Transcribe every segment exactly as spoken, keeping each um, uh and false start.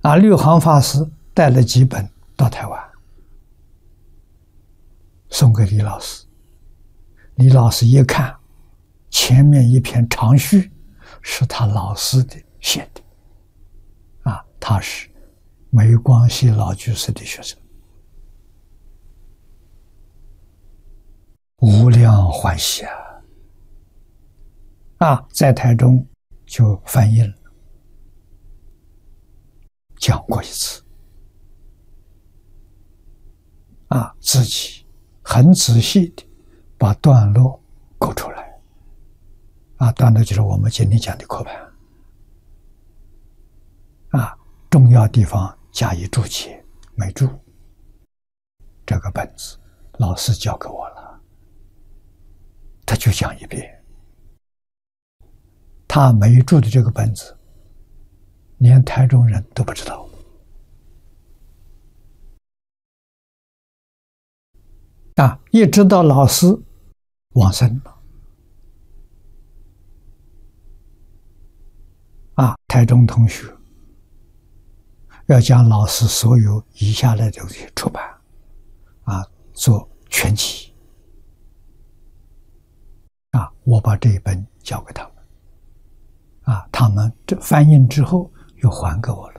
啊，六行法师带了几本到台湾，送给李老师。李老师一看，前面一篇长序是他老师的写的，啊，他是梅光熙老居士的学生，无量欢喜啊！啊，在台中就翻译了，讲过一次，啊，自己很仔细的把段落勾出来，啊，段落就是我们今天讲的课本，啊，重要地方加以注解，没注。这个本子老师教给我了，他就讲一遍。他没注的这个本子，连台中人都不知道。啊，一直到老师往生了，啊，台中同学要将老师所有遗下来的东西出版，啊，做全集，啊，我把这一本交给他们，啊，他们这翻印之后又还给我了。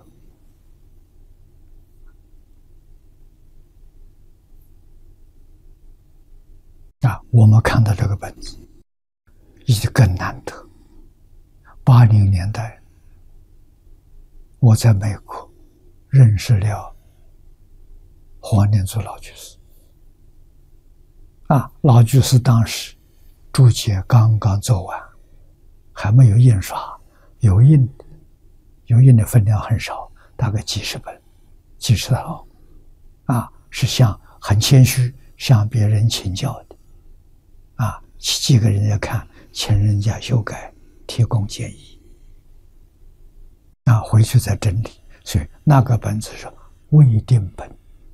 啊，我们看到这个本子，已经更难得。八零年代，我在美国认识了黄念祖老居士。啊，老居士当时注解刚刚做完，还没有印刷，有印的，有印的分量很少，大概几十本，几十套。啊，是向很谦虚，向别人请教的。啊，寄给人家看，请人家修改，提供建议。啊，回去再整理。所以那个本子是未定本。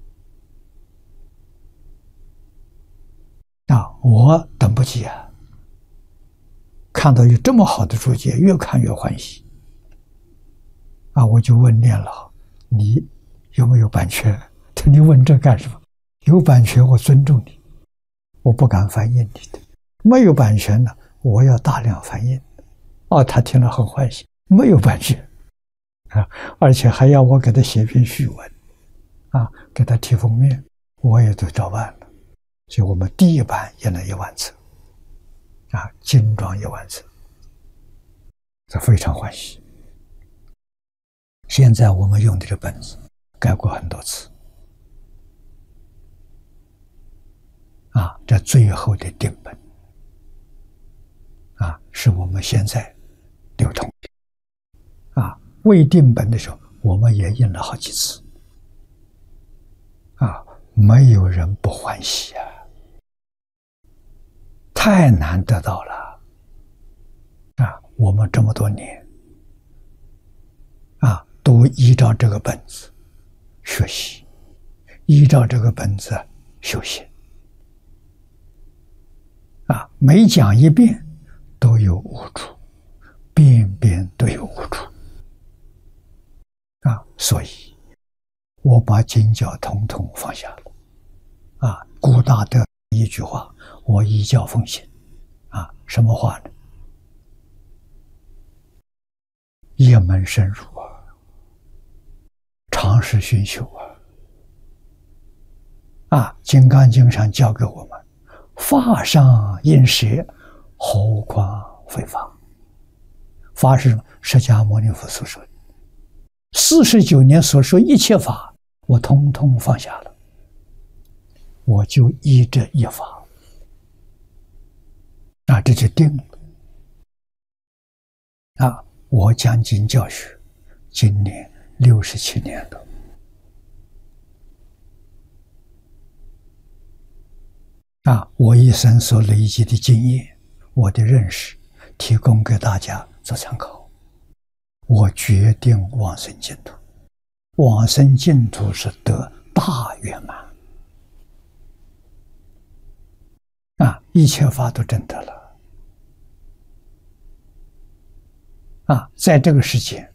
啊，我等不及啊！看到有这么好的注解，越看越欢喜。啊，我就问念老，你有没有版权？他你问这干什么？有版权，我尊重你。我不敢翻印你的，没有版权的，我要大量翻印。哦，他听了很欢喜，没有版权啊，而且还要我给他写篇序文，啊，给他提封面，我也都照办了。所以我们第一版印了一万册，啊，精装一万册，这非常欢喜。现在我们用的这本子改过很多次。啊，这最后的定本，啊，是我们现在流通的。啊，未定本的时候，我们也印了好几次。啊，没有人不欢喜啊，太难得到了。啊，我们这么多年，啊，都依照这个本子学习，依照这个本子修行。啊，每讲一遍都有误处，遍遍都有误处。啊，所以我把经教统统放下了。啊，古大德一句话，我依教奉行。啊，什么话呢？一门深入啊，长时熏修啊。啊，《金刚经》上教给我们。法上应舍，何况非法？法是释迦牟尼佛所说的，四十九年所说一切法，我通通放下了，我就依这一法，啊，这就定了。啊，我讲经教学，今年六十七年了。啊，我一生所累积的经验，我的认识，提供给大家做参考。我决定往生净土，往生净土是得大圆满。啊，一切法都证得了。啊，在这个世界，